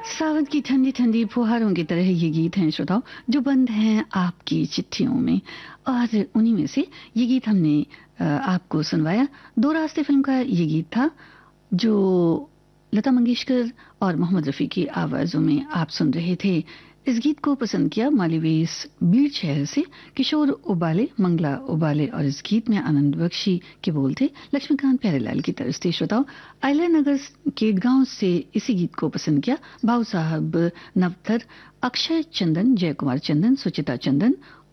सावन की ठंडी ठंडी फुहारों की तरह ये गीत हैं श्रोताओं, जो बंद हैं आपकी चिट्ठियों में। और उन्हीं में से ये गीत हमने आपको सुनवाया। दो रास्ते फिल्म का ये गीत था, जो लता मंगेशकर और मोहम्मद रफ़ी की आवाज़ों में आप सुन रहे थे। इस गीत को पसंद किया मालीवेस बीड़ शहर से किशोर उबाले, मंगला उबाले, और इस गीत में आनंद बख्शी के बोल थे लक्ष्मीकांत प्यारेलाल की तरफ से। श्रोताओं, आयला नगर केटगांव से इसी गीत को पसंद किया भाऊ साहब नवथर, अक्षय चंदन, जय कुमार चंदन, सुचिता चंदन